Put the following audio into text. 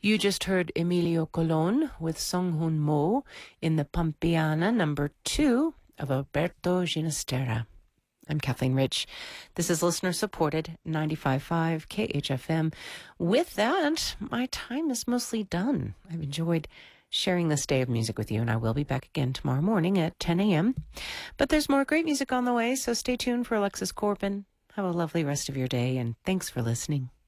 You just heard Emilio Colon with Song Hun Mo in the Pampiana number 2 of Alberto Ginastera. I'm Kathleen Rich. This is listener-supported 95.5 KHFM. With that, my time is mostly done. I've enjoyed sharing this day of music with you, and I will be back again tomorrow morning at 10 a.m. But there's more great music on the way, so stay tuned for Alexis Corbin. Have a lovely rest of your day, and thanks for listening.